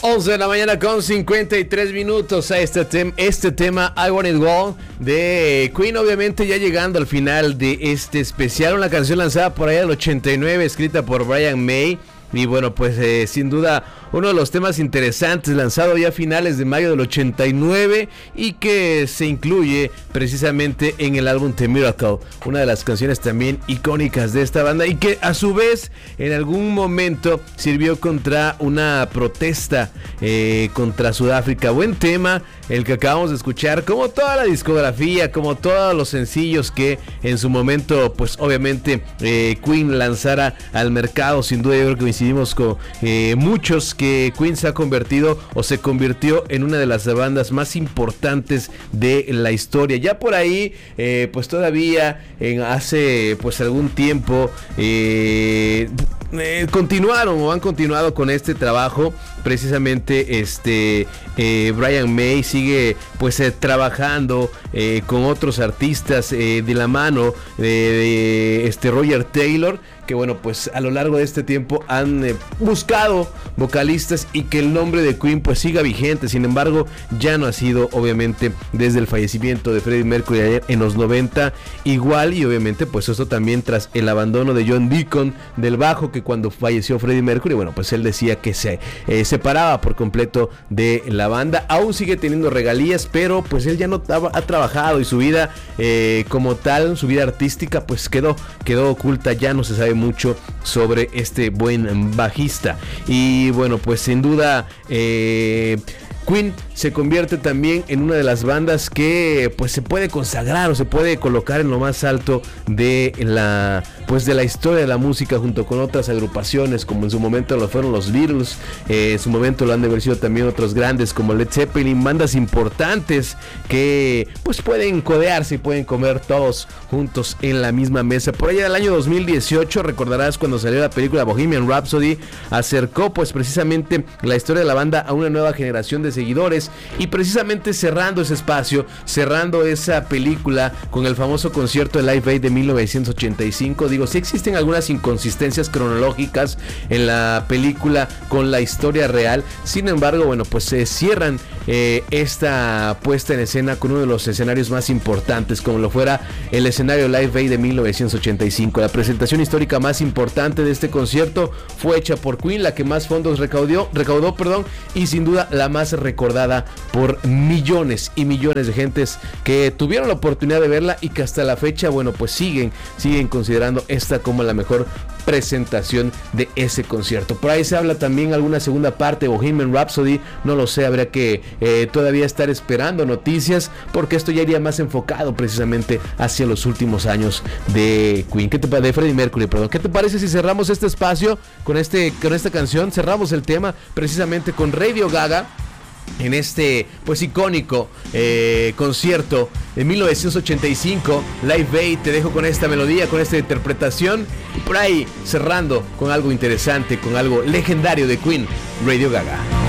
11 de la mañana con 53 minutos a este tema I Want It All de Queen, obviamente ya llegando al final de este especial, una canción lanzada por allá del 89, escrita por Brian May. Y bueno, pues sin duda uno de los temas interesantes, lanzado ya a finales de mayo del 89 y que se incluye precisamente en el álbum The Miracle, una de las canciones también icónicas de esta banda y que a su vez en algún momento sirvió contra una protesta contra Sudáfrica. Buen tema el que acabamos de escuchar, como toda la discografía, como todos los sencillos que en su momento pues obviamente Queen lanzara al mercado. Sin duda yo creo que coincidimos con muchos que Queen se ha convertido o se convirtió en una de las bandas más importantes de la historia. Ya por ahí pues todavía hace pues algún tiempo continuaron o han continuado con este trabajo. Precisamente Brian May sigue pues trabajando con otros artistas de la mano de Roger Taylor, que bueno, pues a lo largo de este tiempo han buscado vocalistas y que el nombre de Queen pues siga vigente. Sin embargo, ya no ha sido obviamente desde el fallecimiento de Freddie Mercury ayer en los 90 igual, y obviamente pues esto también tras el abandono de John Deacon del bajo, que cuando falleció Freddie Mercury, bueno, pues él decía que se separaba por completo de la banda. Aún sigue teniendo regalías, pero pues él ya no ha trabajado y su vida como tal, su vida artística pues quedó oculta. Ya no se sabe mucho sobre este buen bajista. Y bueno, pues sin duda Queen se convierte también en una de las bandas que pues se puede consagrar o se puede colocar en lo más alto de la historia de la música, junto con otras agrupaciones como en su momento lo fueron los Beatles, en su momento lo han de haber sido también otros grandes como Led Zeppelin, bandas importantes que pues pueden codearse y pueden comer todos juntos en la misma mesa. Por allá del año 2018, recordarás cuando salió la película Bohemian Rhapsody, acercó pues precisamente la historia de la banda a una nueva generación de seguidores, y precisamente cerrando ese espacio, cerrando esa película con el famoso concierto de Live Aid de 1985. Digo, sí existen algunas inconsistencias cronológicas en la película con la historia real, sin embargo, bueno, pues se cierran esta puesta en escena con uno de los escenarios más importantes, como lo fuera el escenario Live Aid de 1985. La presentación histórica más importante de este concierto fue hecha por Queen, la que más fondos recaudó, y sin duda la más recordada por millones y millones de gentes que tuvieron la oportunidad de verla y que hasta la fecha, bueno, pues siguen considerando esta como la mejor presentación de ese concierto. Por ahí se habla también alguna segunda parte de Bohemian Rhapsody, no lo sé, habría que todavía estar esperando noticias, porque esto ya iría más enfocado precisamente hacia los últimos años de Queen. De Freddie Mercury, perdón. ¿Qué te parece si cerramos este espacio con esta canción? Cerramos el tema precisamente con Radio Gaga en este pues icónico concierto de 1985, Live Aid. Te dejo con esta melodía, con esta interpretación, y por ahí cerrando con algo interesante, con algo legendario de Queen, Radio Gaga.